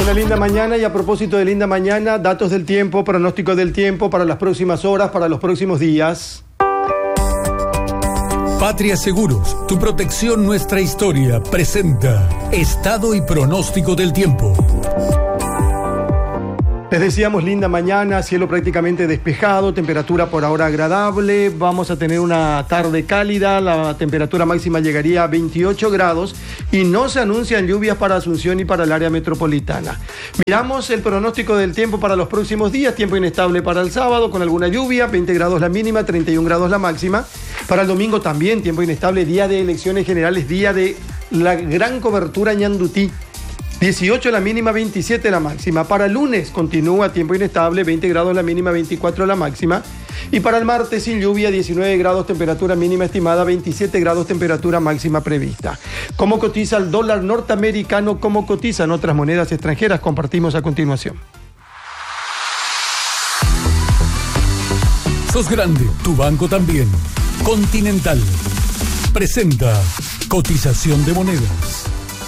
Una linda mañana, y a propósito de linda mañana, datos del tiempo, pronóstico del tiempo para las próximas horas, para los próximos días. Patria Seguros, tu protección, nuestra historia, presenta estado y pronóstico del tiempo. Les decíamos linda mañana, cielo prácticamente despejado, temperatura por ahora agradable, vamos a tener una tarde cálida, la temperatura máxima llegaría a 28 grados y no se anuncian lluvias para Asunción y para el área metropolitana. Miramos el pronóstico del tiempo para los próximos días, tiempo inestable para el sábado con alguna lluvia, 20 grados la mínima, 31 grados la máxima. Para el domingo también tiempo inestable, día de elecciones generales, día de la gran cobertura Ñandutí. 18 la mínima, 27 la máxima. Para el lunes continúa tiempo inestable, 20 grados la mínima, 24 la máxima. Y para el martes sin lluvia, 19 grados temperatura mínima estimada, 27 grados temperatura máxima prevista. ¿Cómo cotiza el dólar norteamericano? ¿Cómo cotizan otras monedas extranjeras? Compartimos a continuación. Sos grande, tu banco también. Continental presenta cotización de monedas.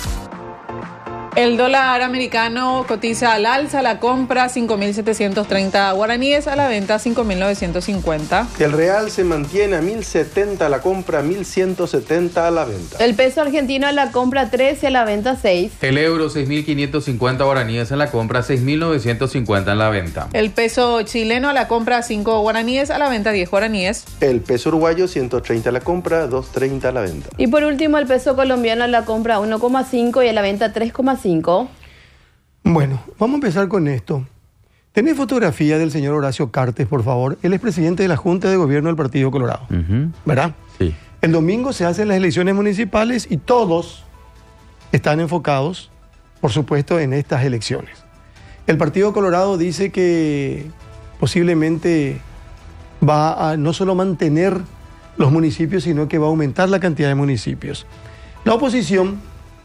El dólar americano cotiza al alza, a la compra 5.730 guaraníes, a la venta 5.950. El real se mantiene a 1.070 a la compra, 1.170 a la venta. El peso argentino a la compra 13, a la venta 6. El euro 6.550 guaraníes en la compra, 6.950 en la venta. El peso chileno a la compra 5 guaraníes, a la venta 10 guaraníes. El peso uruguayo 130 a la compra, 2.30 a la venta. Y por último el peso colombiano a la compra 1,5 y a la venta 3,5. Bueno, vamos a empezar con esto. ¿Tenés fotografía del señor Horacio Cartes, por favor? Él es presidente de la Junta de Gobierno del Partido Colorado, ¿verdad? Sí. El domingo se hacen las elecciones municipales y todos están enfocados, por supuesto, en estas elecciones. El Partido Colorado dice que posiblemente va a no solo mantener los municipios, sino que va a aumentar la cantidad de municipios. La oposición,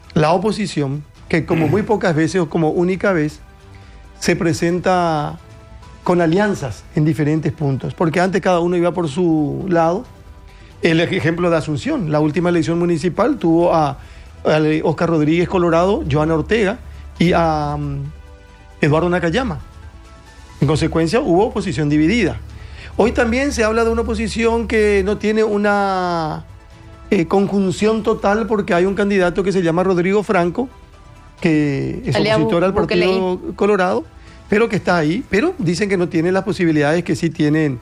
que como muy pocas veces o como única vez, se presenta con alianzas en diferentes puntos, porque antes cada uno iba por su lado. El ejemplo de Asunción, la última elección municipal tuvo a Oscar Rodríguez Colorado, Joana Ortega y a Eduardo Nakayama. En consecuencia hubo oposición dividida. Hoy también se habla de una oposición que no tiene una conjunción total, porque hay un candidato que se llama Rodrigo Franco, que es opositor al Partido Colorado, pero que está ahí, pero dicen que no tiene las posibilidades que sí tienen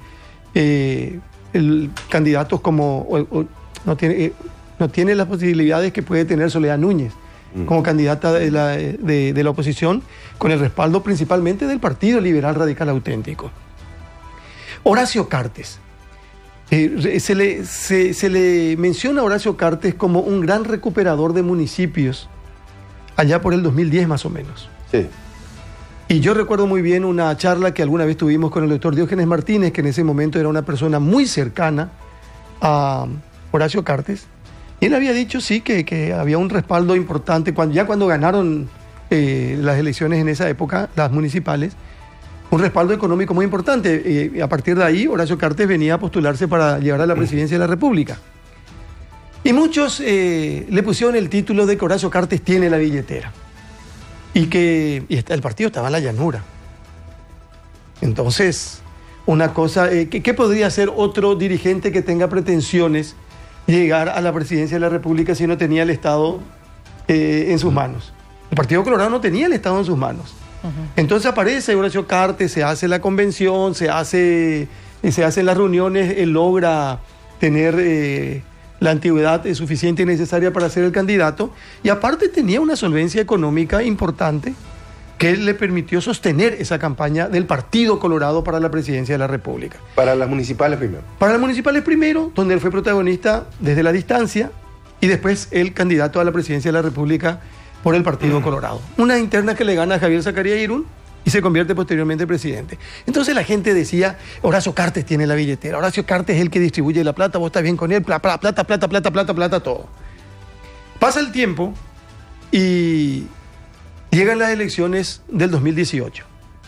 candidatos como, no tiene las posibilidades que puede tener Soledad Núñez como candidata de la oposición, con el respaldo principalmente del Partido Liberal Radical Auténtico. Horacio Cartes. Se le menciona a Horacio Cartes como un gran recuperador de municipios allá por el 2010 más o menos. Sí. Y yo recuerdo muy bien una charla que alguna vez tuvimos con el doctor Diógenes Martínez, que en ese momento era una persona muy cercana a Horacio Cartes. Y él había dicho, sí, que había un respaldo importante, cuando ganaron las elecciones en esa época, las municipales, un respaldo económico muy importante. A partir de ahí, Horacio Cartes venía a postularse para llegar a la presidencia de la República. Y muchos le pusieron el título de que Horacio Cartes tiene la billetera. Y el partido estaba en la llanura. Entonces, una cosa, ¿qué podría hacer otro dirigente que tenga pretensiones llegar a la presidencia de la República si no tenía el Estado en sus manos? El Partido Colorado no tenía el Estado en sus manos. Entonces aparece Horacio Cartes, se hace la convención, se hacen las reuniones, él logra tener la antigüedad suficiente y necesaria para ser el candidato, y aparte tenía una solvencia económica importante que le permitió sostener esa campaña del Partido Colorado para la presidencia de la República. Para las municipales primero. Para las municipales primero, donde él fue protagonista desde la distancia, y después el candidato a la presidencia de la República por el Partido Colorado. Una interna que le gana a Javier Zacarías Irún y se convierte posteriormente en presidente. Entonces la gente decía, Horacio Cartes tiene la billetera, Horacio Cartes es el que distribuye la plata, vos estás bien con él, plata, todo. Pasa el tiempo y llegan las elecciones del 2018,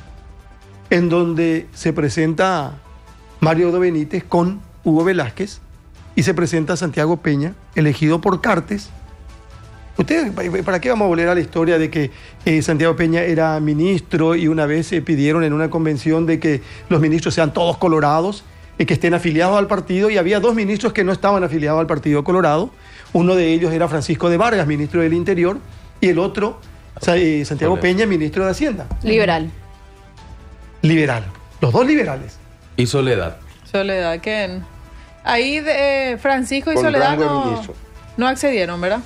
en donde se presenta Mario Odo Benítez con Hugo Velázquez y se presenta Santiago Peña, elegido por Cartes, ¿Para qué vamos a volver a la historia de que Santiago Peña era ministro y una vez pidieron en una convención de que los ministros sean todos colorados y que estén afiliados al partido? Y había 2 ministros que no estaban afiliados al Partido Colorado. Uno de ellos era Francisco de Vargas, ministro del Interior, y el otro, Santiago Peña, ministro de Hacienda. Liberal. Liberal. Los 2 liberales. Y Soledad. Soledad, ¿quién? Ahí Francisco y Con Soledad rango de ministro. no accedieron, ¿verdad?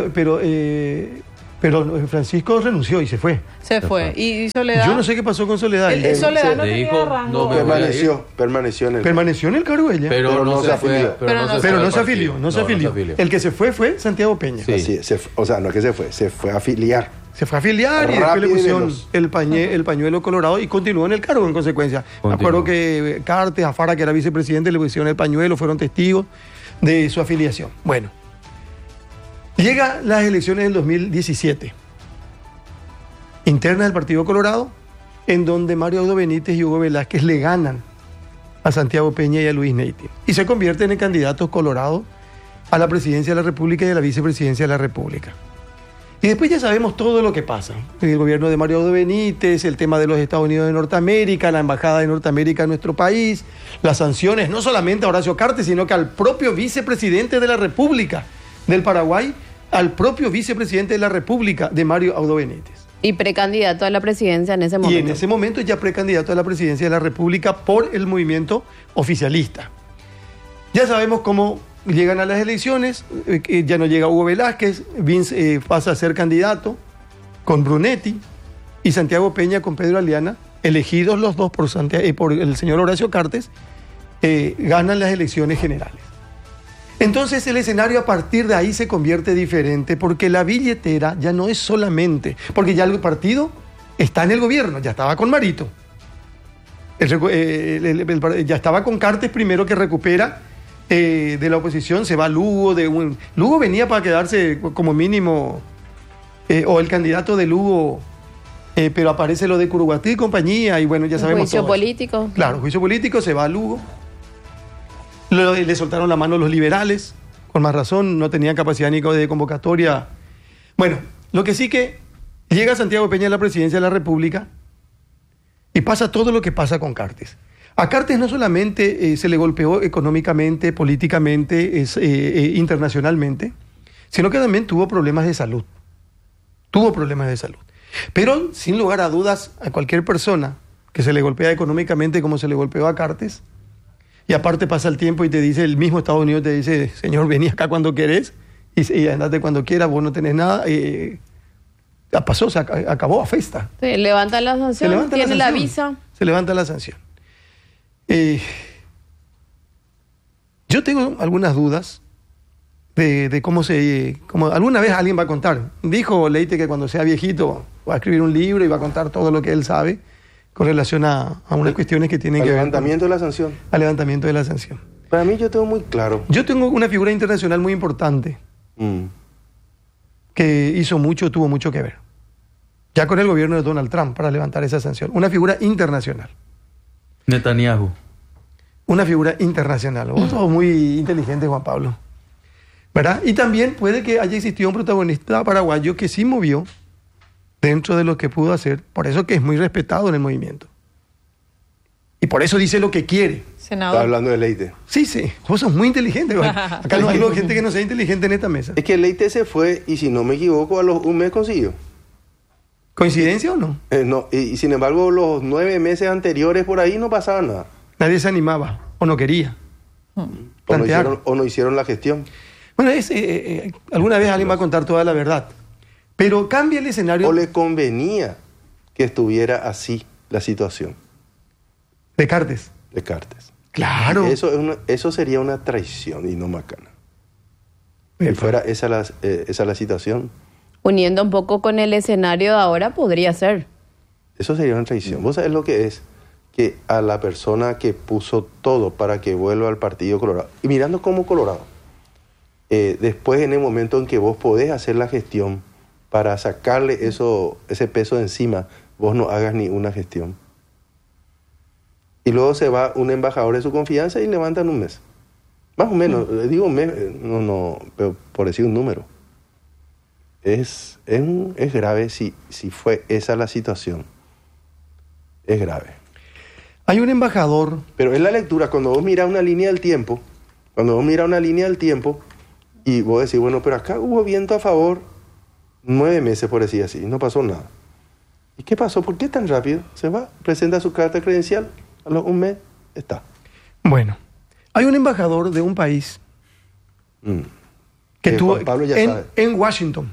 Pero Francisco renunció y se fue. Se fue. ¿Y Soledad? Yo no sé qué pasó con Soledad. Soledad no Le tenía dijo, rango. no me voy a ir. Permaneció en el... Permaneció en el cargo ella. Pero no se fue. Pero no Pero no se partido. afilió, no se afilió. El que se fue Santiago Peña. Sí. Así, o sea, no es que se fue a afiliar. Se fue a afiliar y después Rápido le y pusieron veloz. el pañuelo colorado y continuó en el cargo en consecuencia. Me acuerdo que Cartes, Afara, que era vicepresidente, le pusieron el pañuelo, fueron testigos de su afiliación. Bueno, llega las elecciones del 2017, internas del Partido Colorado, en donde Mario Audo Benítez y Hugo Velázquez le ganan a Santiago Peña y a Luis Neity y se convierten en candidatos colorados a la presidencia de la República y a la vicepresidencia de la República. Y después ya sabemos todo lo que pasa. El gobierno de Mario Audo Benítez, el tema de los Estados Unidos de Norteamérica, la embajada de Norteamérica en nuestro país, las sanciones no solamente a Horacio Cartes, sino que al propio vicepresidente de la República del Paraguay, al propio vicepresidente de la República de Mario Audo Benítez. Y precandidato a la presidencia en ese momento. Y en ese momento ya precandidato a la presidencia de la República por el movimiento oficialista. Ya sabemos cómo llegan a las elecciones, ya no llega Hugo Velázquez, Vince pasa a ser candidato con Brunetti y Santiago Peña con Pedro Aliana, elegidos los dos por el señor Horacio Cartes, ganan las elecciones generales. Entonces el escenario a partir de ahí se convierte diferente porque la billetera ya no es solamente, porque ya el partido está en el gobierno, ya estaba con Marito, ya estaba con Cartes primero que recupera de la oposición, se va Lugo, Lugo venía para quedarse como mínimo, o el candidato de Lugo, pero aparece lo de Curuguatí y compañía, y bueno, ya sabemos Juicio todo eso. político. Claro, juicio político, se va a Lugo. Le soltaron la mano los liberales, con más razón, no tenían capacidad ni de convocatoria. Bueno, lo que sí que llega Santiago Peña a la presidencia de la República y pasa todo lo que pasa con Cartes. A Cartes no solamente se le golpeó económicamente, políticamente, internacionalmente, sino que también tuvo problemas de salud. Pero, sin lugar a dudas, a cualquier persona que se le golpea económicamente como se le golpeó a Cartes, y aparte pasa el tiempo y te dice, el mismo Estados Unidos te dice, señor, vení acá cuando querés y andate cuando quieras, vos no tenés nada. Pasó, se acabó a festa. Se levanta la sanción, tiene la visa. Se levanta la sanción. Yo tengo algunas dudas de cómo alguna vez alguien va a contar. Dijo Leite que cuando sea viejito va a escribir un libro y va a contar todo lo que él sabe con relación a unas cuestiones que tienen que ver con levantamiento de la sanción. al levantamiento de la sanción. Para mí yo tengo muy claro. Yo tengo una figura internacional muy importante que hizo mucho, tuvo mucho que ver. Ya con el gobierno de Donald Trump para levantar esa sanción. Una figura internacional. Netanyahu. Una figura internacional. Vos sos muy inteligente, Juan Pablo. ¿Verdad? Y también puede que haya existido un protagonista paraguayo que sí movió dentro de lo que pudo hacer. Por eso que es muy respetado en el movimiento. Y por eso dice lo que quiere. Está Senador. hablando de Leite. Sí, vos sos muy inteligente. Acá no hay gente que no sea inteligente en esta mesa. Es que Leite se fue y si no me equivoco, un mes consiguió. ¿Coincidencia o no? No, y sin embargo, los 9 meses anteriores por ahí no pasaba nada. Nadie se animaba o no quería. Plantear. O no hicieron la gestión. Bueno, alguna vez alguien va a contar toda la verdad. Pero cambia el escenario O le convenía que estuviera así la situación de Cartes. de Cartes. Claro. Eso sería una traición y no macana. Si fuera esa la situación, Uniendo un poco con el escenario de ahora, podría ser. eso sería una traición. ¿Vos sabés lo que es? Que a la persona que puso todo para que vuelva al Partido Colorado, y mirando como Colorado, después en el momento en que vos podés hacer la gestión para sacarle ese peso de encima, vos no hagas ni una gestión. Y luego se va un embajador de su confianza y levantan un mes. Más o menos, digo un mes, no, pero por decir un número. es grave si fue esa la situación. Es grave. Hay un embajador. Pero es la lectura, cuando vos mirás una línea del tiempo, y vos decís, bueno, pero acá hubo viento a favor 9 meses, por decir así, no pasó nada. ¿Y qué pasó? ¿Por qué tan rápido? Se va, presenta su carta credencial, a los 1 mes está. Bueno, hay un embajador de un país que estuvo Juan Pablo ya sabe. en Washington.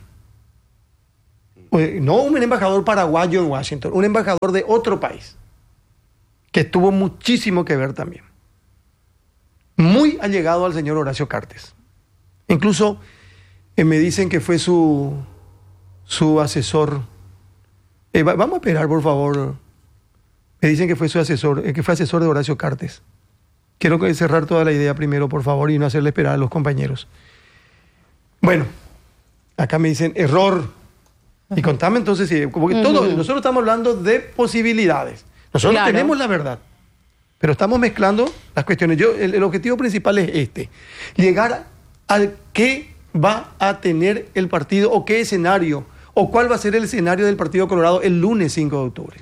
No un embajador paraguayo en Washington, un embajador de otro país que tuvo muchísimo que ver también. Muy allegado al señor Horacio Cartes. Incluso me dicen que fue su asesor. Vamos a esperar, por favor. Me dicen que fue su asesor, que fue asesor de Horacio Cartes. Quiero cerrar toda la idea primero, por favor, y no hacerle esperar a los compañeros. Bueno, acá me dicen error. Y contame entonces, como que nosotros estamos hablando de posibilidades. Nosotros tenemos la verdad, pero estamos mezclando las cuestiones. El objetivo principal es llegar al qué va a tener el partido o qué escenario, o cuál va a ser el escenario del Partido Colorado el lunes 5 de octubre.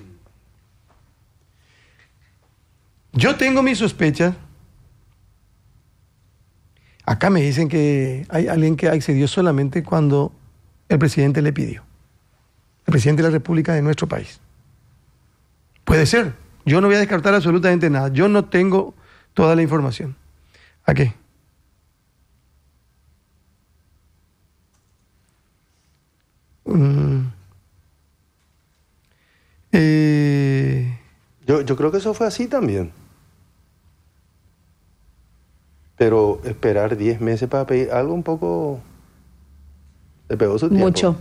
Yo tengo mis sospechas. Acá me dicen que hay alguien que accedió solamente cuando el presidente le pidió. El presidente de la República de nuestro país. Puede ser. Yo no voy a descartar absolutamente nada. Yo no tengo toda la información. ¿A qué? Yo creo que eso fue así también. Pero esperar 10 meses para pedir algo un poco... Le pegó su tiempo. Mucho.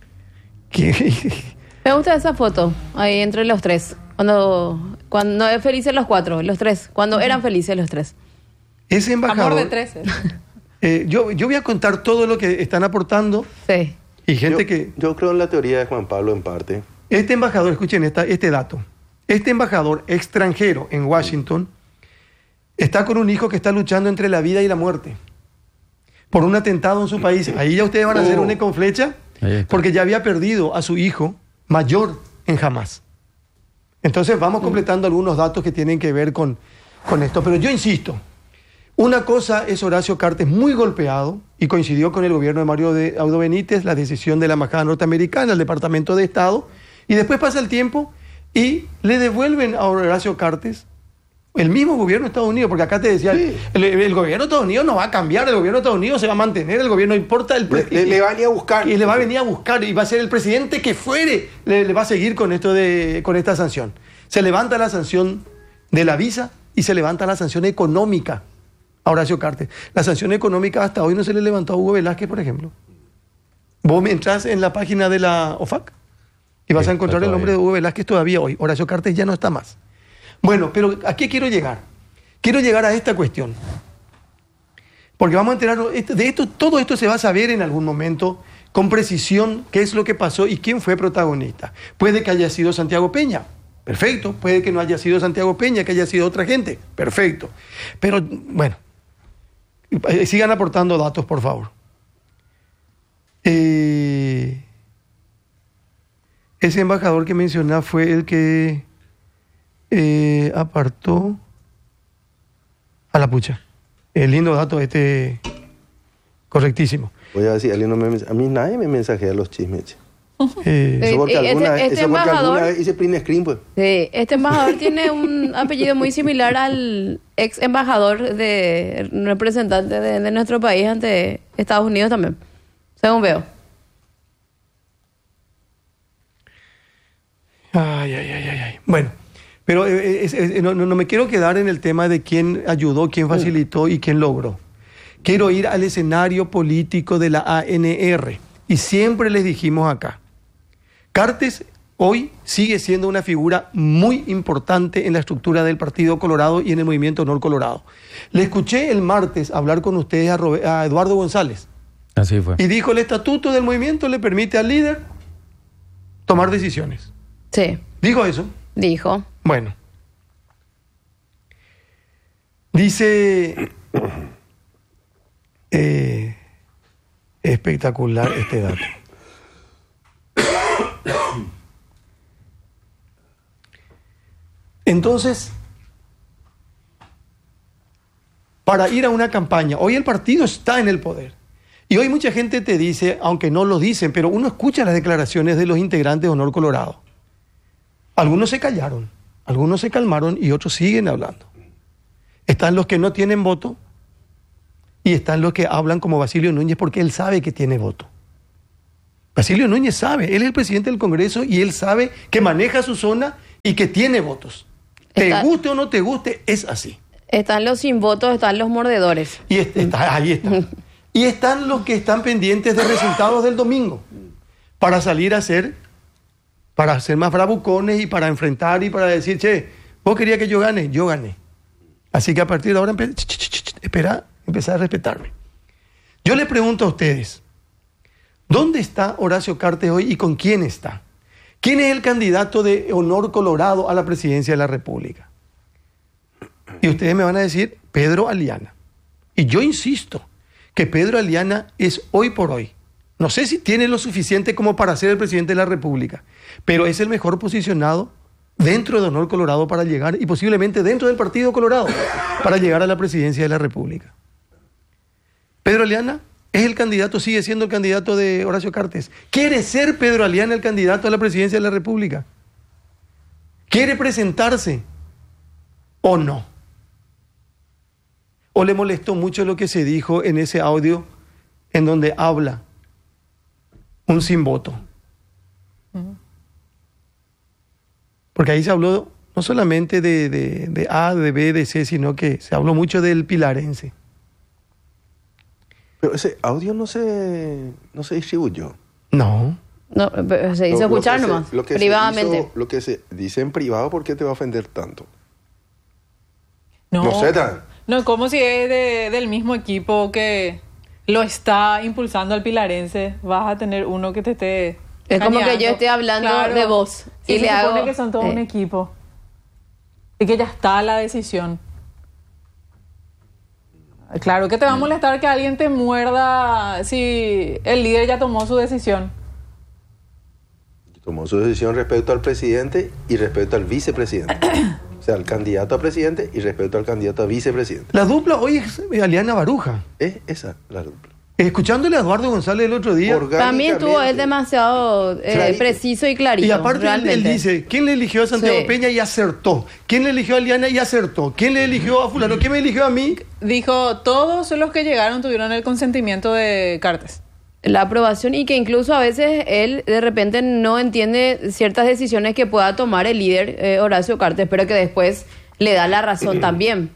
Me gusta esa foto ahí entre los tres. Cuando es felices los 4, los 3. Cuando eran felices los 3. Ese embajador... Amor de 13. Yo voy a contar todo lo que están aportando. Sí. Y gente yo creo en la teoría de Juan Pablo en parte. Este embajador, escuchen este dato. Este embajador extranjero en Washington está con un hijo que está luchando entre la vida y la muerte por un atentado en su país. Ahí ya ustedes van a hacer una con flecha, porque ya había perdido a su hijo mayor en Hamas. Entonces vamos completando algunos datos que tienen que ver con esto. Pero yo insisto, una cosa es Horacio Cartes muy golpeado, y coincidió con el gobierno de Mario Audo Benítez la decisión de la embajada norteamericana, el Departamento de Estado, y después pasa el tiempo y le devuelven a Horacio Cartes el mismo gobierno de Estados Unidos, porque acá te decía, el gobierno de Estados Unidos no va a cambiar, el gobierno de Estados Unidos se va a mantener, el gobierno no importa. Le va a venir a buscar. Y le va a venir a buscar, y va a ser el presidente que fuere, le va a seguir con esta sanción. Se levanta la sanción de la visa y se levanta la sanción económica a Horacio Cartes. La sanción económica hasta hoy no se le levantó a Hugo Velázquez, por ejemplo. Vos me entras en la página de la OFAC y vas a encontrar el nombre de Hugo Velázquez todavía hoy. Horacio Cartes ya no está más. Bueno, pero ¿a qué quiero llegar? Quiero llegar a esta cuestión. Porque vamos a enterarnos de esto, todo esto se va a saber en algún momento con precisión qué es lo que pasó y quién fue protagonista. Puede que haya sido Santiago Peña, perfecto. Puede que no haya sido Santiago Peña, que haya sido otra gente, perfecto. Pero bueno, sigan aportando datos, por favor. Ese embajador que mencionaba fue el que apartó a la pucha. El lindo dato correctísimo. Voy a decir, a mí nadie me mensajea los chismes. Eso porque este embajador, alguna vez hice print screen, pues. Sí, este embajador tiene un apellido muy similar al ex embajador representante de nuestro país ante Estados Unidos también, según veo. Ay. Bueno, pero no me quiero quedar en el tema de quién ayudó, quién facilitó y quién logró. Quiero ir al escenario político de la ANR. Y siempre les dijimos acá, Cartes hoy sigue siendo una figura muy importante en la estructura del Partido Colorado y en el movimiento Honor Colorado. Le escuché el martes hablar con ustedes a Eduardo González. Así fue. Y dijo, el estatuto del movimiento le permite al líder tomar decisiones. Sí. ¿Dijo eso? Dijo. Bueno. Dice... espectacular este dato. Entonces, para ir a una campaña, hoy el partido está en el poder. Y hoy mucha gente te dice, aunque no lo dicen, pero uno escucha las declaraciones de los integrantes de Honor Colorado. Algunos se callaron, algunos se calmaron y otros siguen hablando. Están los que no tienen voto y están los que hablan como Basilio Núñez porque él sabe que tiene voto. Basilio Núñez sabe, él es el presidente del Congreso y él sabe que maneja su zona y que tiene votos. Te guste o no te guste, es así. Están los sin votos, están los mordedores. Y ahí está. Y están los que están pendientes de resultados del domingo para salir a hacer, para ser más bravucones y para enfrentar y para decir, che, vos querías que yo gane, yo gané. Así que a partir de ahora empezar a respetarme. Yo le pregunto a ustedes, ¿dónde está Horacio Cartes hoy y con quién está? ¿Quién es el candidato de Honor Colorado a la presidencia de la República? Y ustedes me van a decir, Pedro Aliana. Y yo insisto que Pedro Aliana es hoy por hoy. No sé si tiene lo suficiente como para ser el presidente de la República, pero es el mejor posicionado dentro de Honor Colorado para llegar, y posiblemente dentro del Partido Colorado, para llegar a la presidencia de la República. Pedro Aliana es el candidato, sigue siendo el candidato de Horacio Cartes. ¿Quiere ser Pedro Aliana el candidato a la presidencia de la República? ¿Quiere presentarse o no? ¿O le molestó mucho lo que se dijo en ese audio en donde habla un sin voto? Porque ahí se habló no solamente de A, de B, de C, sino que se habló mucho del pilarense. Pero ese audio no se distribuyó. No. No, se hizo escuchar nomás, privadamente. Lo que se dice en privado, ¿por qué te va a ofender tanto? No, No sé, no, como si es del mismo equipo que lo está impulsando al pilarense, vas a tener uno que te esté Es como que cañando. yo esté hablando Claro. de vos. Sí, Y se le supone hago. que son todos un equipo. Y que ya está la decisión. Claro que te va a molestar que alguien te muerda si el líder ya tomó su decisión. Tomó su decisión respecto al presidente y respecto al vicepresidente. O sea, al candidato a presidente y respecto al candidato a vicepresidente. La dupla hoy es Aliana Baruja. Es esa la dupla. Escuchándole a Eduardo González el otro día. También estuvo él demasiado Clarito. preciso y clarito. Y aparte él realmente. dice, ¿quién le eligió a Santiago Sí. Peña y acertó? ¿Quién le eligió a Aliana y acertó? ¿Quién le eligió a fulano? ¿Quién me eligió a mí? Dijo, todos los que llegaron tuvieron el consentimiento de Cartes. La aprobación, y que incluso a veces él de repente no entiende ciertas decisiones que pueda tomar el líder Horacio Cartes, pero que después le da la razón también.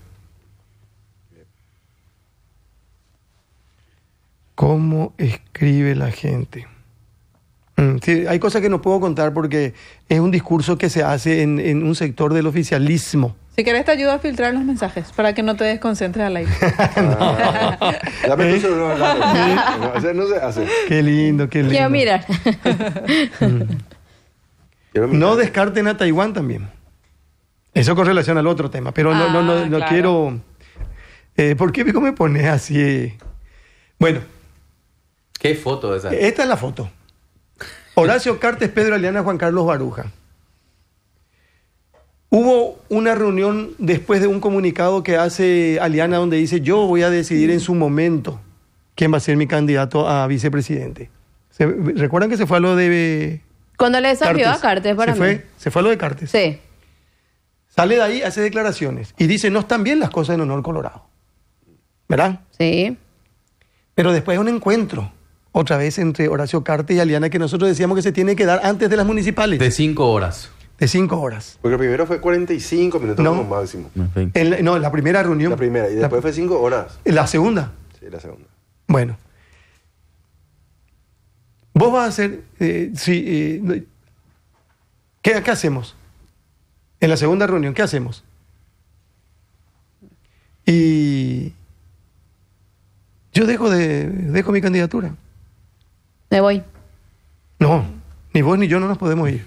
¿Cómo escribe la gente? Sí, hay cosas que no puedo contar porque es un discurso que se hace en un sector del oficialismo. Si querés te ayudo a filtrar los mensajes para que no te desconcentres al aire. Dame tu celular. No se hace. Qué lindo, qué lindo. Quiero mirar. Quiero mirar. No descarten a Taiwán también. Eso con relación al otro tema, pero no claro. quiero... ¿Por qué me pones así? Bueno, ¿Qué foto esa? esta es la foto. Horacio Cartes, Pedro Aliana, Juan Carlos Baruja. Hubo una reunión después de un comunicado que hace Aliana donde dice, yo voy a decidir en su momento quién va a ser mi candidato a vicepresidente. ¿Recuerdan que se fue a lo de Cuando le desafió a Cartes para mí. Se fue a lo de Cartes. Sí. Sale de ahí, hace declaraciones y dice, no están bien las cosas en Honor Colorado. ¿Verdad? Sí. Pero después hay un encuentro, otra vez entre Horacio Cartes y Aliana, que nosotros decíamos que se tiene que dar antes de las municipales. De 5 horas. De 5 horas. Porque primero fue 45 minutos No. como máximo. En la primera reunión. La primera. Y después fue 5 horas. La segunda. Sí, la segunda. Bueno. Vos vas a hacer... ¿Qué hacemos? En la segunda reunión, ¿qué hacemos? Y... yo dejo mi candidatura. Me voy. No, ni vos ni yo no nos podemos ir.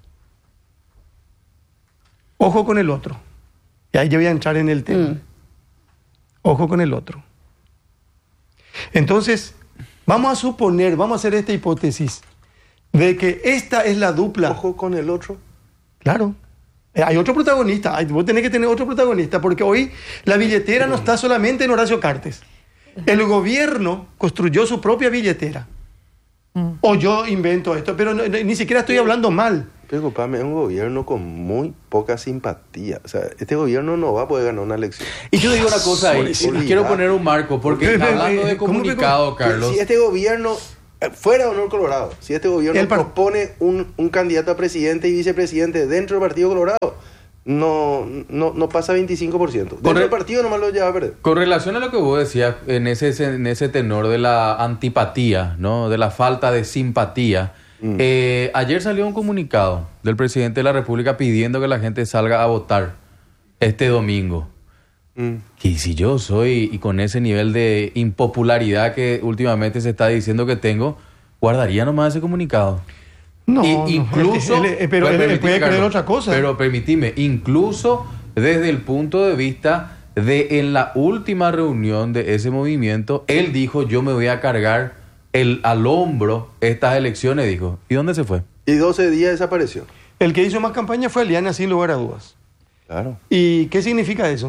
Ojo con el otro. Y ahí yo voy a entrar en el tema. Ojo con el otro. Entonces, vamos a suponer, vamos a hacer esta hipótesis de que esta es la dupla. Ojo con el otro. Claro. Hay otro protagonista, vos tenés que tener otro protagonista, porque hoy la billetera no está solamente en Horacio Cartes. El gobierno construyó su propia billetera. O yo invento esto, pero ni siquiera estoy hablando mal. Preocupame, es un gobierno con muy poca simpatía. O sea, este gobierno no va a poder ganar una elección. Y yo digo una cosa ahí, quiero poner un marco, porque hablando de ¿cómo comunicado, Carlos. Si este gobierno, fuera Honor Colorado, si este gobierno propone un candidato a presidente y vicepresidente dentro del Partido Colorado, no pasa 25%. Dentro del partido nomás lo lleva a perder. Con relación a lo que vos decías en ese tenor de la antipatía, ¿no? De la falta de simpatía, ayer salió un comunicado del presidente de la República pidiendo que la gente salga a votar este domingo. Y si yo soy, y con ese nivel de impopularidad que últimamente se está diciendo que tengo, guardaría nomás ese comunicado. No, incluso, pero él puede creer otra cosa. Pero permitime, incluso desde el punto de vista de en la última reunión de ese movimiento, él dijo, yo me voy a cargar al hombro estas elecciones, dijo. ¿Y dónde se fue? Y 12 días desapareció. El que hizo más campaña fue Aliana, sin lugar a dudas. Claro. ¿Y qué significa eso?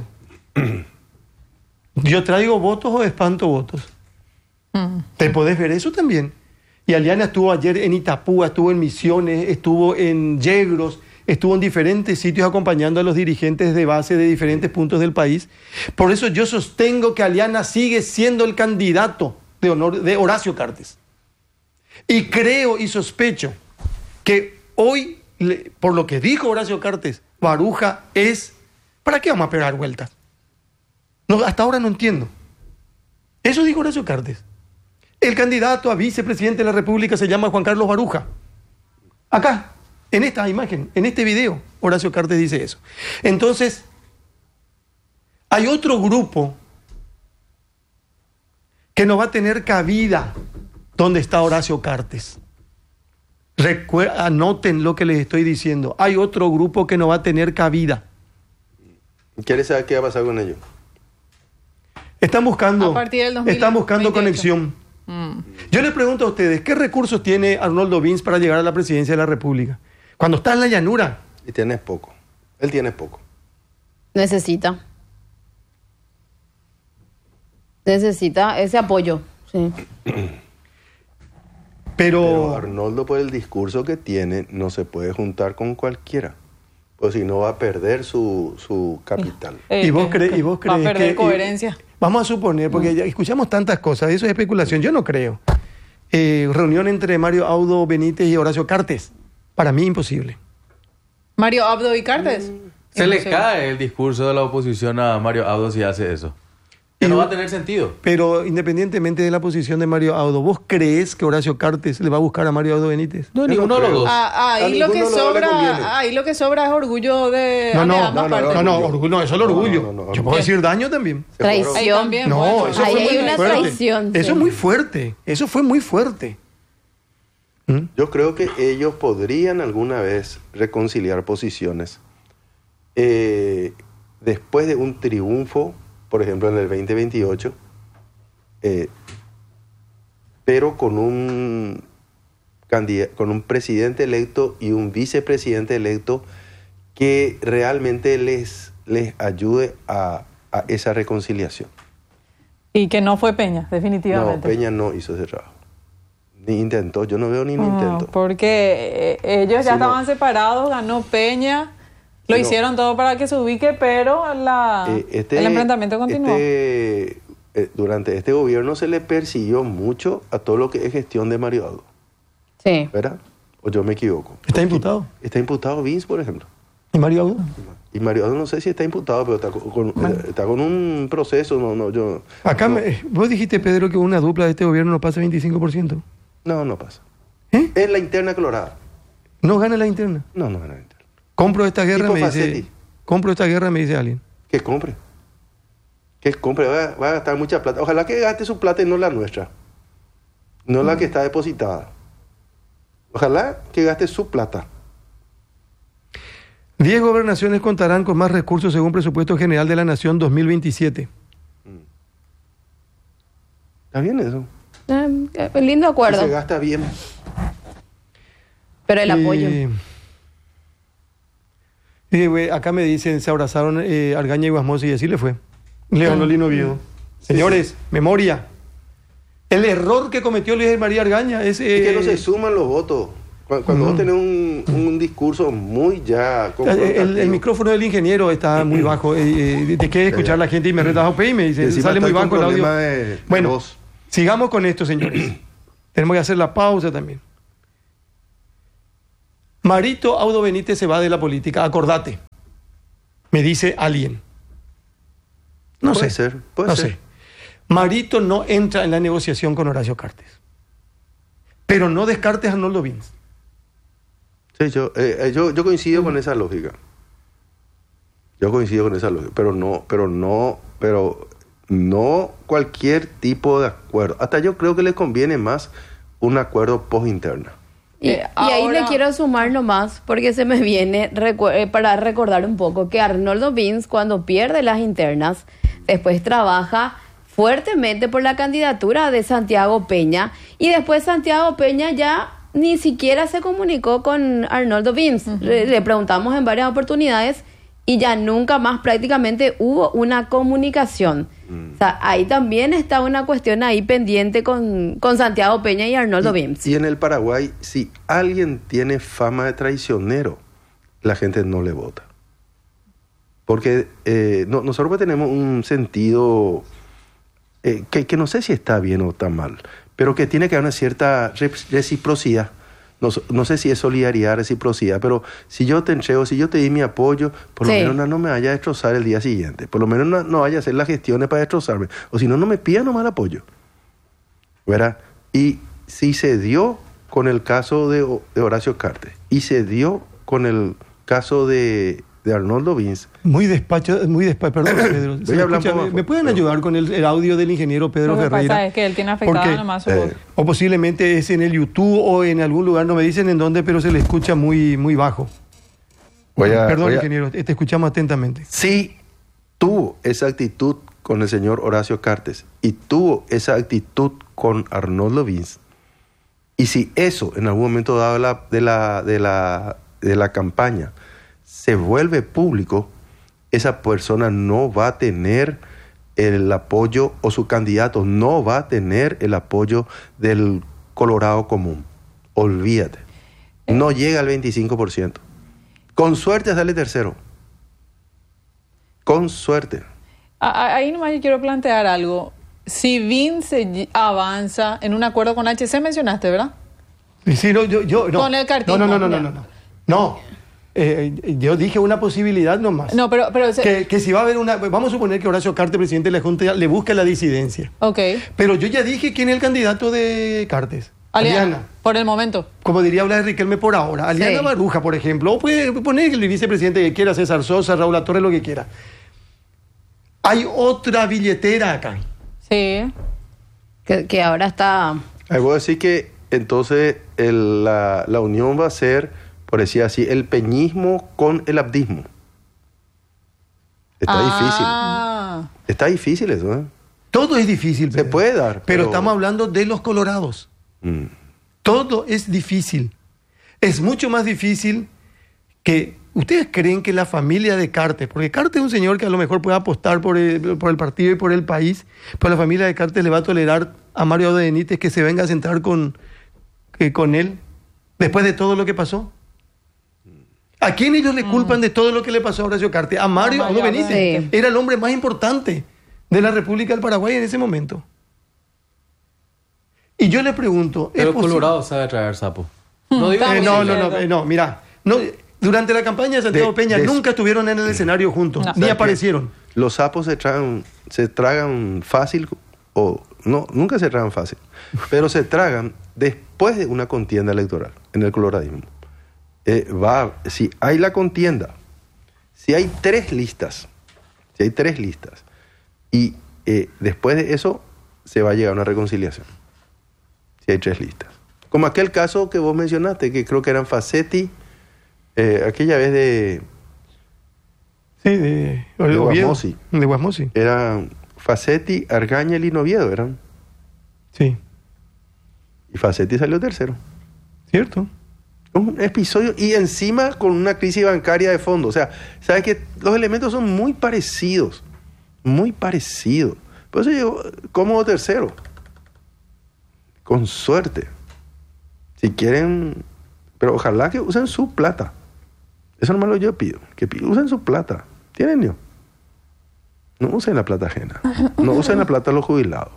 ¿Yo traigo votos o espanto votos? ¿Te podés ver eso también? Y Aliana estuvo ayer en Itapúa, estuvo en Misiones, estuvo en Yegros, estuvo en diferentes sitios acompañando a los dirigentes de base de diferentes puntos del país. Por eso yo sostengo que Aliana sigue siendo el candidato de Horacio Cartes. Y creo y sospecho que hoy, por lo que dijo Horacio Cartes, Baruja es... ¿Para qué vamos a pegar vueltas? No, hasta ahora no entiendo. Eso dijo Horacio Cartes. El candidato a vicepresidente de la República se llama Juan Carlos Baruja. Acá, en esta imagen, en este video, Horacio Cartes dice eso. Entonces, hay otro grupo que no va a tener cabida donde está Horacio Cartes. Anoten lo que les estoy diciendo. Hay otro grupo que no va a tener cabida. ¿Quieres saber qué va a pasar con ellos? Están buscando, a partir del 2028. Están buscando conexión. Yo les pregunto a ustedes, ¿qué recursos tiene Arnoldo Vince para llegar a la presidencia de la República? Cuando está en la llanura. Y tiene poco. Él tiene poco. Necesita ese apoyo. Sí. Pero Arnoldo, por el discurso que tiene, no se puede juntar con cualquiera. Pues si no va a perder su capital. ¿Y vos crees va a perder coherencia? Vamos a suponer, porque ya escuchamos tantas cosas, eso es especulación, yo no creo. Reunión entre Mario Audo Benítez y Horacio Cartes, para mí imposible. ¿Mario Abdo y Cartes? Se le cae el discurso de la oposición a Mario Abdo si hace eso. Que no va a tener sentido. Pero independientemente de la posición de Mario Audo, ¿vos crees que Horacio Cartes le va a buscar a Mario Audo Benítez? No, ninguno de los dos. Ahí lo que sobra es orgullo de ambas partes. No, eso es el orgullo. Yo puedo decir daño también. Traición. También, No, bueno. eso Ahí fue hay muy una fuerte. traición. Eso Sí. es muy fuerte. Eso fue muy fuerte. Yo creo que ellos podrían alguna vez reconciliar posiciones. Después de un triunfo, por ejemplo, en el 2028, pero con un presidente electo y un vicepresidente electo que realmente les ayude a esa reconciliación. Y que no fue Peña, No, definitivamente. Peña no hizo ese trabajo. Ni intentó, yo no veo ni un intento. Porque ellos ya estaban separados, ganó Peña, lo hicieron todo para que se ubique, pero el enfrentamiento continuó. Durante este gobierno se le persiguió mucho a todo lo que es gestión de Mario Audo. Sí. ¿Verdad? ¿O yo me equivoco? ¿Está imputado? Está imputado Vince, por ejemplo. ¿Y Mario Audo? Y Mario Audo no sé si está imputado, pero está con un proceso. Acá vos dijiste, Pedro, que una dupla de este gobierno no pasa 25%. No pasa. ¿Eh? Es la interna colorada. ¿No gana la interna? No gana la interna. Compro esta guerra, Tipo me dice. Facchetti. Compro esta guerra, me dice alguien. Que compre. Va a gastar mucha plata. Ojalá que gaste su plata y no la nuestra. No la que está depositada. Ojalá que gaste su plata. 10 gobernaciones contarán con más recursos según presupuesto general de la Nación 2027. ¿Está bien eso? Lindo acuerdo. Y se gasta bien. Pero el apoyo. Acá me dicen, se abrazaron Argaña y Guasmosi y así le fue. Le ganó Lino Oviedo. Señores, memoria. El error que cometió Luis María Argaña es que no se suman los votos. Cuando vos tenés un discurso muy ya... El micrófono del ingeniero está muy bajo. Te quiere escuchar la gente y me reta y me dice, sale muy bajo el audio. Bueno, sigamos con esto, señores. Tenemos que hacer la pausa también. Marito Audo Benítez se va de la política, acordate. Me dice alguien. Puede ser. Marito no entra en la negociación con Horacio Cartes. Pero no descartes a Arnoldo Vince. Sí, yo coincido con esa lógica. Pero no cualquier tipo de acuerdo. Hasta yo creo que le conviene más un acuerdo post-interna. Y ahí le quiero sumar nomás, porque se me viene para recordar un poco que Arnoldo Vince, cuando pierde las internas, después trabaja fuertemente por la candidatura de Santiago Peña, y después Santiago Peña ya ni siquiera se comunicó con Arnoldo Vince. Le preguntamos en varias oportunidades y ya nunca más prácticamente hubo una comunicación. O sea, ahí también está una cuestión ahí pendiente con Santiago Peña y Arnoldo Vince. Y en el Paraguay, si alguien tiene fama de traicionero, la gente no le vota. Porque nosotros tenemos un sentido que no sé si está bien o está mal, pero que tiene que haber una cierta reciprocidad. No sé si es solidaridad, reciprocidad, pero si yo te entrego, si yo te di mi apoyo, por lo menos no me vaya a destrozar el día siguiente. Por lo menos no vaya a hacer las gestiones para destrozarme. O si no, no me pida nomás el apoyo. ¿Verdad? Y si se dio con el caso de Horacio Cartes y se dio con el caso de Arnoldo Vince. Muy despacio, perdón, Pedro. Voy a hablar ¿Me pueden ayudar con el audio del ingeniero Pedro Ferreira? Lo que pasa es que él tiene afectada nomás su voz. O posiblemente es en el YouTube o en algún lugar, no me dicen en dónde, pero se le escucha muy, muy bajo. Perdón, ingeniero, te escuchamos atentamente. Sí, tuvo esa actitud con el señor Horacio Cartes y tuvo esa actitud con Arnoldo Vince. Y si eso en algún momento dado de la campaña se vuelve público, esa persona no va a tener el apoyo, o su candidato no va a tener el apoyo del Colorado común. Olvídate. No llega al 25%. Con suerte sale tercero. Con suerte. Ahí nomás yo quiero plantear algo. Si Vince avanza en un acuerdo con HC, mencionaste, ¿verdad? Sí, no. Con el cartismo. No. Yo dije una posibilidad nomás. No, pero que si va a haber una... Vamos a suponer que Horacio Cartes, presidente de la Junta, le busca la disidencia. Ok. Pero yo ya dije quién es el candidato de Cartes. Aliana. Por el momento. Como diría Blas Riquelme por ahora. Aliana Baruja, por ejemplo. O puede poner el vicepresidente que quiera, César Sosa, Raúl Torres, lo que quiera. Hay otra billetera acá. Sí. Que ahora está... Voy a decir que entonces la unión va a ser, por decir así, el peñismo con el abdismo. Está difícil. Está difícil eso, ¿eh? Todo es difícil. Se puede dar. Pero estamos hablando de los colorados. Todo es difícil. Es mucho más difícil que... ¿Ustedes creen que la familia de Cartes, porque Cartes es un señor que a lo mejor puede apostar por el partido y por el país, pero la familia de Cartes le va a tolerar a Mario Audo Benítez que se venga a sentar con él después de todo lo que pasó? ¿A quién ellos le culpan de todo lo que le pasó a Horacio Cartes? A Mario Audo Benítez. Sí. Era el hombre más importante de la República del Paraguay en ese momento. Y yo le pregunto... Pero Colorado sabe traer sapo. Mira. Durante la campaña de Santiago Peña nunca estuvieron en el escenario juntos, ni aparecieron. Los sapos se tragan fácil, o no, nunca se tragan fácil, pero se tragan después de una contienda electoral en el coloradismo. Si hay la contienda, si hay tres listas, y después de eso se va a llegar a una reconciliación. Si hay tres listas. Como aquel caso que vos mencionaste, que creo que eran Facetti, aquella vez de Guasmosi. De Guasmosi. Eran Facetti, Argaña y Lino Oviedo, eran. Sí. Y Facetti salió tercero. ¿Cierto? Un episodio y encima con una crisis bancaria de fondo. O sea, ¿sabes que los elementos son muy parecidos? Muy parecidos. Por eso llegó cómodo tercero. Con suerte. Si quieren... Pero ojalá que usen su plata. Eso nomás lo yo pido. Que usen su plata. ¿Tienen yo? No usen la plata ajena. No usen la plata de los jubilados.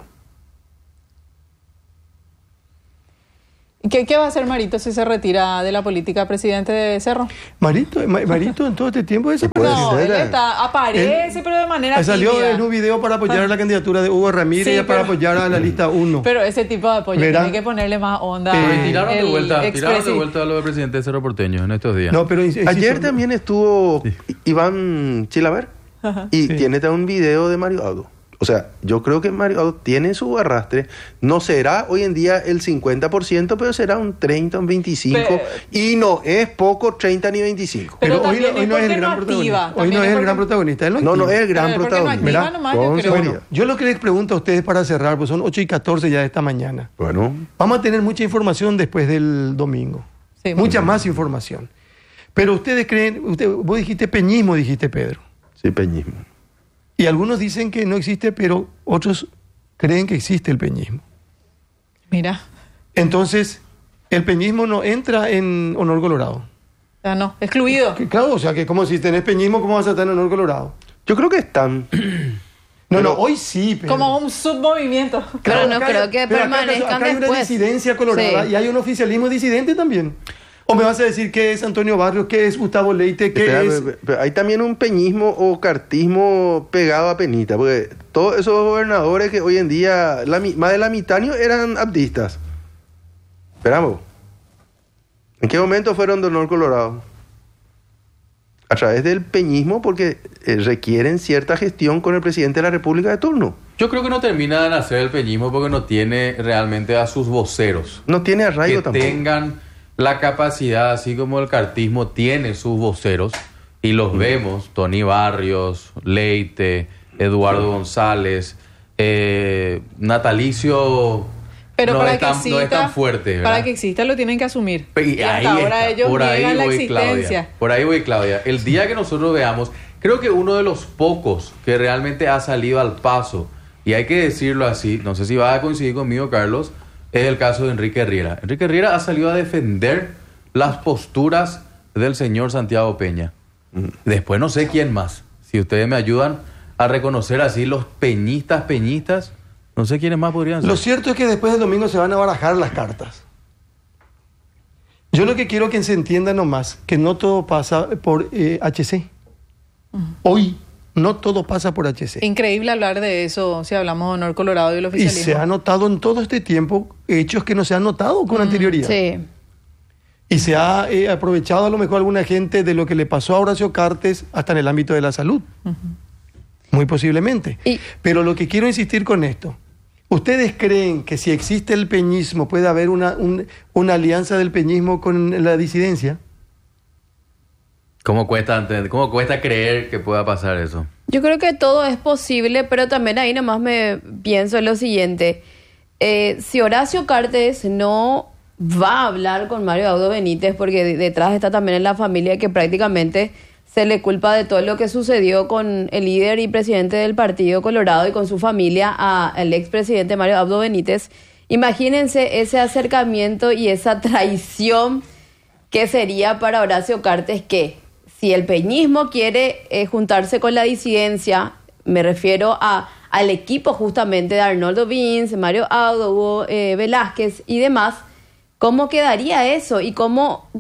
¿Qué va a hacer Marito si se retira de la política, presidente de Cerro? Marito en todo este tiempo desapareció. No, él aparece, pero de manera salió tímida. en un video para apoyar la candidatura de Hugo Ramírez, para apoyar a la lista 1. Pero ese tipo de apoyo tiene que ponerle más onda. Tiraron de vuelta a lo del presidente de Cerro Porteño en estos días. No, pero ayer también estuvo Iván Chilaver y tiene también un video de Mario Audo. O sea, yo creo que Mario Audo tiene su arrastre. No será hoy en día el 50%, pero será un 30, un 25%. Y no es poco 30 ni 25. Pero hoy no es el gran protagonista. Hoy no es el gran protagonista. No es el gran protagonista. Yo lo que les pregunto a ustedes para cerrar, pues son 8:14 ya de esta mañana. Bueno. Vamos a tener mucha información después del domingo. Sí, mucha más información. Pero ustedes creen, vos dijiste peñismo, dijiste Pedro. Sí, peñismo. Y algunos dicen que no existe, pero otros creen que existe el peñismo. Mira. Entonces, el peñismo no entra en Honor Colorado. Ya no, excluido. Claro, o sea, que como si tenés peñismo, ¿cómo vas a estar en Honor Colorado? Yo creo que están. No, hoy sí, Pedro. Como un submovimiento. Pero no creo que permanezcan acá hay una después. disidencia colorada y hay un oficialismo disidente también. ¿O me vas a decir qué es Antonio Barrios, qué es Gustavo Leite, qué es...? Pero hay también un peñismo o cartismo pegado a penita, porque todos esos gobernadores que hoy en día, más de la mitad eran abdistas. Esperamos. ¿En qué momento fueron de Honor Colorado? A través del peñismo, porque requieren cierta gestión con el presidente de la República de turno. Yo creo que no termina de nacer el peñismo porque no tiene realmente a sus voceros. No tiene arraigo tampoco. Que tengan la capacidad, así como el cartismo tiene sus voceros, y los vemos, Tony Barrios, Leite, Eduardo González, Natalicio... Pero no, para es tan, no es tan fuerte, ¿verdad? Para que exista lo tienen que asumir. Y hasta ahora ellos niegan la existencia. Por ahí voy, Claudia. El día que nosotros veamos, creo que uno de los pocos que realmente ha salido al paso, y hay que decirlo así, no sé si vas a coincidir conmigo, Carlos, es el caso de Enrique Riera. Enrique Riera ha salido a defender las posturas del señor Santiago Peña. Después no sé quién más. Si ustedes me ayudan a reconocer así los peñistas, no sé quiénes más podrían ser. Lo cierto es que después del domingo se van a barajar las cartas. Yo lo que quiero que se entienda nomás, que no todo pasa por HC. Hoy no todo pasa por HC. Increíble hablar de eso si hablamos de Honor Colorado y el oficialismo. Y se ha notado en todo este tiempo hechos que no se han notado con anterioridad. Sí. Y se ha aprovechado a lo mejor alguna gente de lo que le pasó a Horacio Cartes hasta en el ámbito de la salud. Muy posiblemente. Pero lo que quiero insistir con esto, ¿ustedes creen que si existe el peñismo puede haber una alianza del peñismo con la disidencia? ¿Cómo cuesta creer que pueda pasar eso? Yo creo que todo es posible, pero también ahí nomás me pienso en lo siguiente. Si Horacio Cartes no va a hablar con Mario Audo Benítez, porque detrás está también en la familia que prácticamente se le culpa de todo lo que sucedió con el líder y presidente del Partido Colorado y con su familia al expresidente Mario Audo Benítez, imagínense ese acercamiento y esa traición que sería para Horacio Cartes, que si el peñismo quiere juntarse con la disidencia, me refiero al equipo justamente de Arnoldo Vince, Mario Audo, Hugo Velázquez y demás, ¿cómo quedaría eso? Y cómo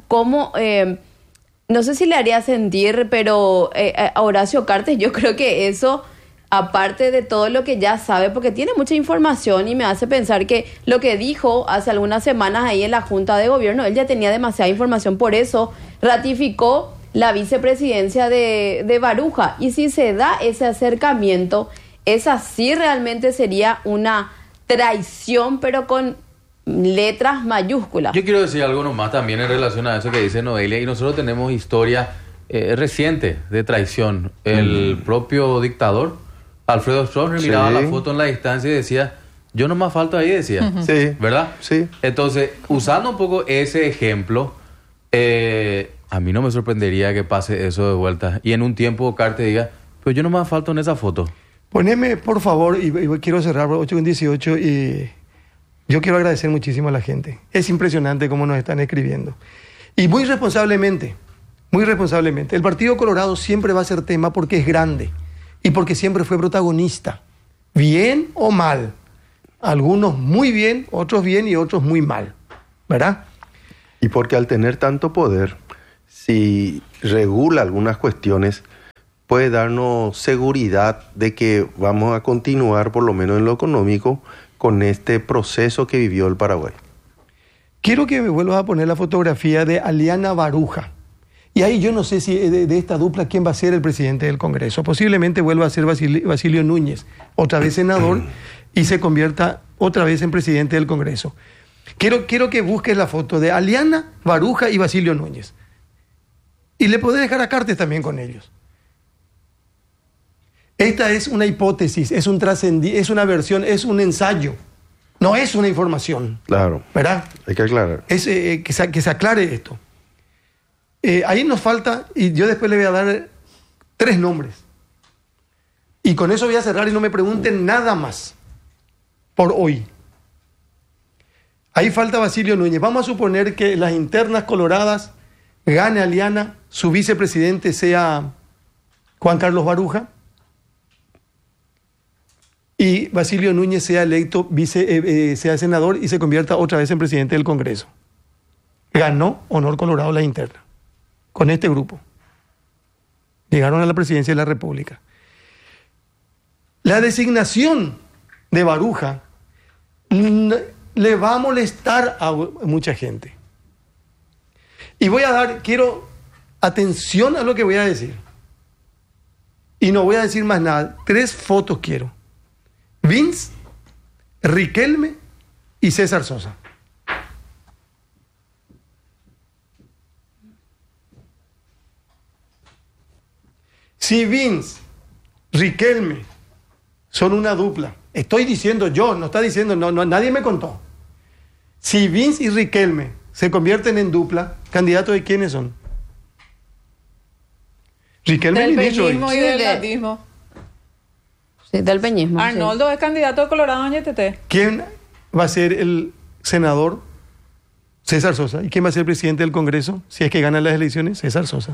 no sé si le haría sentir, pero a Horacio Cartes yo creo que eso, aparte de todo lo que ya sabe, porque tiene mucha información y me hace pensar que lo que dijo hace algunas semanas ahí en la Junta de Gobierno, él ya tenía demasiada información, por eso ratificó la vicepresidencia de Baruja. Y si se da ese acercamiento, esa sí realmente sería una traición, pero con letras mayúsculas. Yo quiero decir algo nomás también en relación a eso que dice Noelia, y nosotros tenemos historia reciente de traición. El propio dictador, Alfredo Stroessner, miraba la foto en la distancia y decía, yo nomás falto ahí, decía. Sí. ¿Verdad? Sí. Entonces, usando un poco ese ejemplo, A mí no me sorprendería que pase eso de vuelta. Y en un tiempo Carte diga, pero yo no me falto en esa foto. Poneme, por favor, y quiero cerrar 8:18, y yo quiero agradecer muchísimo a la gente. Es impresionante cómo nos están escribiendo. Y muy responsablemente, el Partido Colorado siempre va a ser tema porque es grande y porque siempre fue protagonista, bien o mal. Algunos muy bien, otros bien y otros muy mal, ¿verdad? Y porque al tener tanto poder, si regula algunas cuestiones, puede darnos seguridad de que vamos a continuar, por lo menos en lo económico, con este proceso que vivió el Paraguay. Quiero que me vuelvas a poner la fotografía de Aliana Baruja. Y ahí yo no sé si de esta dupla quién va a ser el presidente del Congreso. Posiblemente vuelva a ser Basilio Núñez, otra vez senador, y se convierta otra vez en presidente del Congreso. Quiero que busques la foto de Aliana Baruja y Basilio Núñez. Y le podés dejar a Cartes también con ellos. Esta es una hipótesis, es una versión, es un ensayo. No es una información. Claro. ¿Verdad? Hay que aclarar. Es que se aclare esto. Ahí nos falta, y yo después le voy a dar 3 nombres. Y con eso voy a cerrar y no me pregunten nada más por hoy. Ahí falta Basilio Núñez. Vamos a suponer que las internas coloradas gane Aliana, su vicepresidente sea Juan Carlos Baruja y Basilio Núñez sea electo sea senador y se convierta otra vez en presidente del Congreso. Ganó Honor Colorado la interna con este grupo. Llegaron a la presidencia de la República. La designación de Baruja le va a molestar a mucha gente. Y quiero atención a lo que voy a decir. Y no voy a decir más nada. 3 fotos quiero. Vince, Riquelme y César Sosa. Si Vince, Riquelme son una dupla, estoy diciendo yo, no está diciendo, no, nadie me contó. Si Vince y Riquelme se convierten en dupla, ¿candidatos de quiénes son? Riquelme del ministro. peñismo y del latismo. Sí, del peñismo. Arnoldo es candidato de Colorado en YTT. ¿Quién va a ser el senador? César Sosa. ¿Y quién va a ser el presidente del Congreso? Si es que gana las elecciones, César Sosa.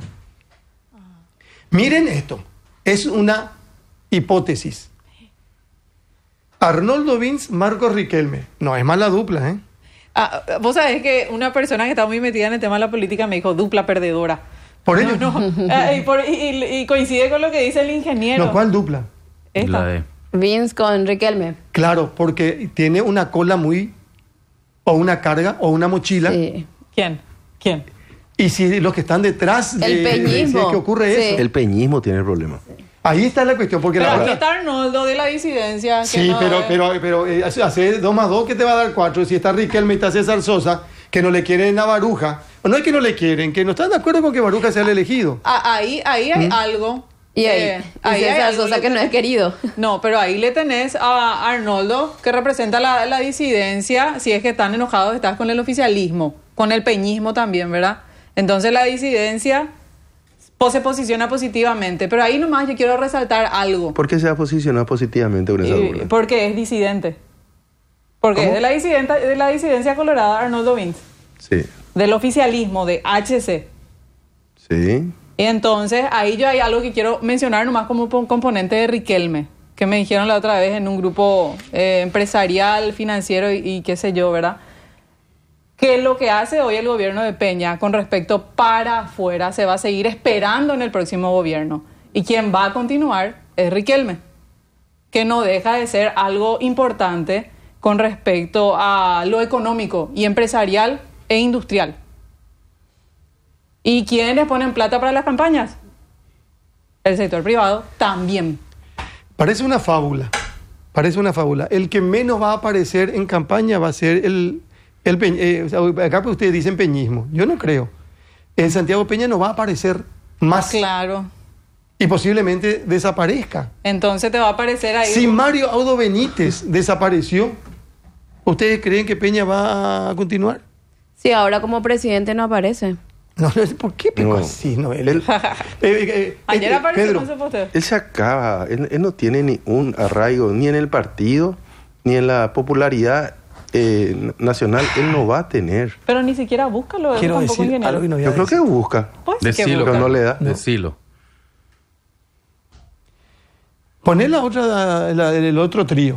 Miren esto. Es una hipótesis. Arnoldo Vince, Marcos Riquelme. No es mala dupla, ¿eh? Vos sabés que una persona que está muy metida en el tema de la política me dijo dupla perdedora. Por ello. Y coincide con lo que dice el ingeniero. No, ¿cuál dupla? Esta. Vince con Riquelme. Claro, porque tiene una cola o una carga, o una mochila. Sí. ¿Quién? Y si los que están detrás el peñismo. ¿qué ocurre eso? El peñismo tiene el problema. Ahí está la cuestión. Porque pero la aquí verdad, está Arnoldo de la disidencia. sí, no pero hace 2 más 2 que te va a dar 4. Si está Riquelme y está César Sosa, que no le quieren a Baruja. No es que no le quieren, que no están de acuerdo con que Baruja sea el elegido. Ahí hay algo. Y ahí César Sosa que no es querido. No, pero ahí le tenés a Arnoldo, que representa la disidencia, si es que están enojados, estás con el oficialismo, con el peñismo también, ¿verdad? Entonces la disidencia se posiciona positivamente, pero ahí nomás yo quiero resaltar algo. ¿Por qué se va a posicionar positivamente con esa dupla? Porque es disidente. Porque ¿Cómo? es de la disidencia colorada Arnoldo Vince. Sí. Del oficialismo, de HC. Sí. Y entonces ahí hay algo que quiero mencionar nomás como componente de Riquelme, que me dijeron la otra vez en un grupo empresarial, financiero y qué sé yo, ¿verdad? Que lo que hace hoy el gobierno de Peña con respecto para afuera se va a seguir esperando en el próximo gobierno. Y quien va a continuar es Riquelme, que no deja de ser algo importante con respecto a lo económico y empresarial e industrial. ¿Y quiénes ponen plata para las campañas? El sector privado también. Parece una fábula. El que menos va a aparecer en campaña va a ser acá ustedes dicen peñismo. Yo no creo. En Santiago Peña no va a aparecer más. Claro. Y posiblemente desaparezca. Entonces te va a aparecer ahí. Si Mario Audo Benítez desapareció, ¿ustedes creen que Peña va a continuar? Sí, ahora como presidente no aparece. No, ¿por qué pecó No. así? No, Ayer apareció Pedro, con su posteo. Él se acaba, él no tiene ni un arraigo, ni en el partido, ni en la popularidad nacional, él no va a tener. Pero ni siquiera búscalo. quiero tampoco decir ingeniero. algo y no voy a Yo creo decir. que busca, Pues sí que Decilo, busca. pero no le da. Decilo. Poner la otra, el otro trío.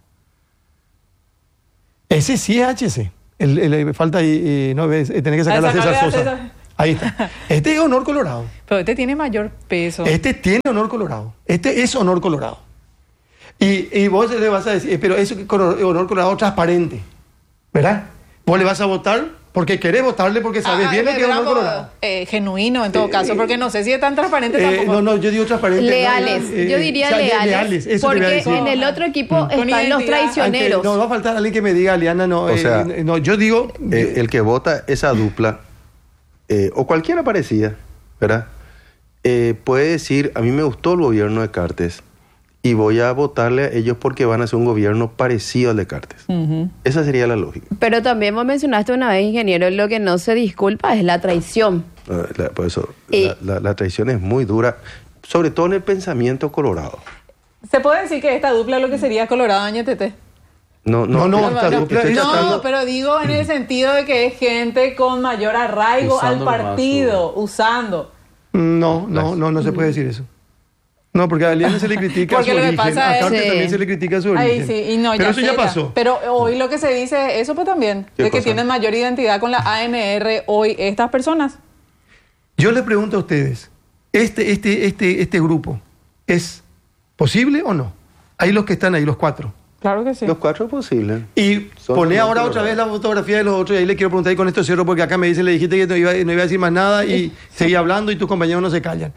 Ese sí es HC. Falta ahí, no ves, tenés que sacar a César sacarle a Sosa. César. Ahí está. Este es honor colorado. Pero este tiene mayor peso. Este tiene honor colorado. Este es honor colorado. Y vos le vas a decir, pero eso es honor colorado transparente. ¿Verdad? Vos le vas a votar porque querés votarle porque sabes bien lo que es honor colorado. Genuino en todo caso, porque no sé si es tan transparente tampoco. No, yo digo transparente. Leales, yo diría leales, eso te voy a porque decir. en el otro equipo Con están los identidad. traicioneros. Aunque no va a faltar alguien que me diga, Aliana, no. O sea, no, yo digo. El que vota esa dupla, o cualquiera parecida, ¿verdad? Puede decir, a mí me gustó el gobierno de Cartes y voy a votarle a ellos porque van a hacer un gobierno parecido al de Cartes. Esa sería la lógica. Pero también vos mencionaste una vez, ingeniero, lo que no se disculpa es la traición. Por eso, Y- la traición es muy dura, sobre todo en el pensamiento colorado. ¿Se puede decir que esta dupla es lo que sería Colorado Añetete? No, esta dupla estoy es- tratando- No, pero digo en el sentido de que es gente con mayor arraigo al Usando nomás partido, usando. No se puede decir eso. No, porque a Aliana se le critica Porque su lo que origen. pasa A es- Cartes Sí. también se le critica su origen. Ahí sí, y no, Pero ya eso sé, ya pasó. Pero hoy lo que se dice, eso pues también, ¿Qué de que cosa? tienen mayor identidad con la ANR hoy estas personas. Yo les pregunto a ustedes, ¿este grupo es posible o no? Ahí los que están ahí, los cuatro. Claro que sí. Los cuatro posibles. Y Son poné los ahora colorados. otra vez la fotografía de los otros y ahí le quiero preguntar y con esto cierro porque acá me dicen, le dijiste que no iba a decir más nada y seguí hablando y tus compañeros no se callan.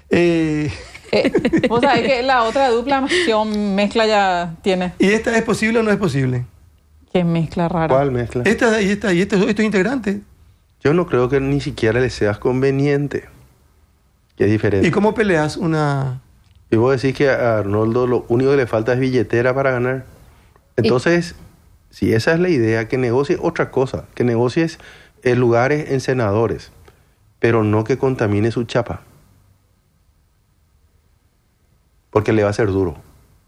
Vos sabés que la otra dupla, ¿qué mezcla ya tiene? ¿Y esta es posible o no es posible? Qué mezcla rara. ¿Cuál mezcla? Esta y estos integrantes. Yo no creo que ni siquiera le seas conveniente. Que es diferente. ¿Y cómo peleas una...? Y vos decís que a Arnoldo lo único que le falta es billetera para ganar. Entonces, si esa es la idea, que negocie otra cosa, que negocies lugares en senadores, pero no que contamine su chapa. Porque le va a ser duro.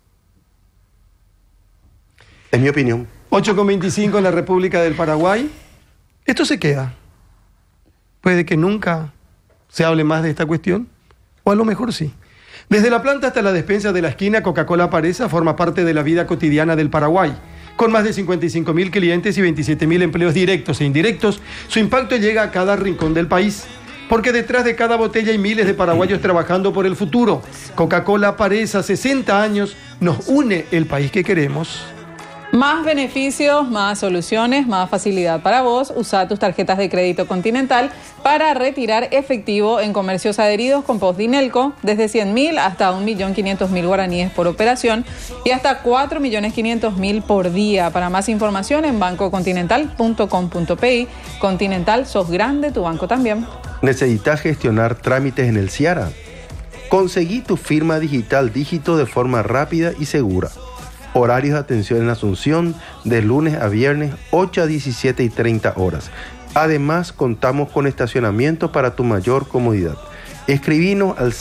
Es mi opinión. 8,25 en la República del Paraguay. Esto se queda. Puede que nunca se hable más de esta cuestión, o a lo mejor sí. Desde la planta hasta la despensa de la esquina, Coca-Cola Paresa forma parte de la vida cotidiana del Paraguay. Con más de 55.000 clientes y 27.000 empleos directos e indirectos, su impacto llega a cada rincón del país. Porque detrás de cada botella hay miles de paraguayos trabajando por el futuro. Coca-Cola Paresa, 60 años, nos une el país que queremos. Más beneficios, más soluciones, más facilidad para vos. Usa tus tarjetas de crédito Continental para retirar efectivo en comercios adheridos con Postdinelco desde 100.000 hasta 1.500.000 guaraníes por operación y hasta 4.500.000 por día. Para más información en bancocontinental.com.pi. Continental, sos grande, tu banco también. ¿Necesitas gestionar trámites en el Ciara? Conseguí tu firma digital dígito de forma rápida y segura. Horarios de atención en Asunción de lunes a viernes 8 a 17 y 30 horas. Además, contamos con estacionamiento para tu mayor comodidad. Escribinos al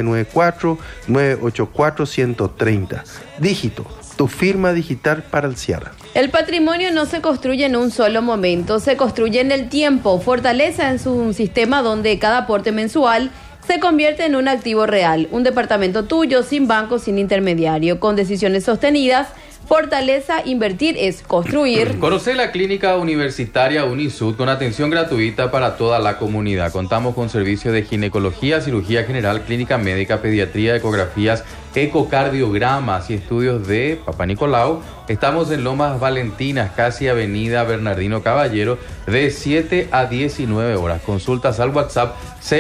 0994-984-130. Dígito, tu firma digital para el Ciara. El patrimonio no se construye en un solo momento, se construye en el tiempo. Fortaleza es un sistema donde cada aporte mensual se convierte en un activo real, un departamento tuyo, sin banco, sin intermediario, con decisiones sostenidas. Fortaleza, invertir es construir. Conoce la Clínica Universitaria Unisud con atención gratuita para toda la comunidad. Contamos con servicios de ginecología, cirugía general, clínica médica, pediatría, ecografías, ecocardiogramas y estudios de Papá Nicolau. Estamos en Lomas Valentinas, casi Avenida Bernardino Caballero, de 7 a 19 horas. Consultas al WhatsApp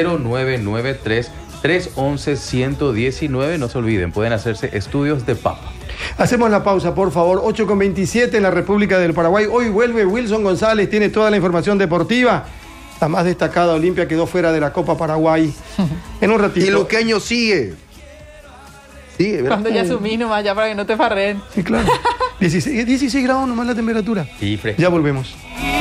0993-311-119. No se olviden, pueden hacerse estudios de papa. Hacemos la pausa, por favor. 8,27 en la República del Paraguay. Hoy vuelve Wilson González, tiene toda la información deportiva. La más destacada, Olimpia, quedó fuera de la Copa Paraguay. En un ratito. Y Luqueño sigue. Sigue, ¿verdad? Cuando ya subís nomás, ya para que no te farren. Sí, claro. 16 grados nomás la temperatura. Y fresco. Ya volvemos.